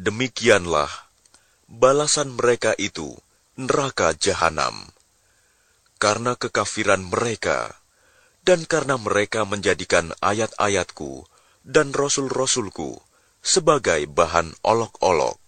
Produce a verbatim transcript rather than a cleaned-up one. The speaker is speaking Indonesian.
Demikianlah balasan mereka itu neraka jahanam, karena kekafiran mereka, dan karena mereka menjadikan ayat-ayatku dan rasul-rasulku sebagai bahan olok-olok.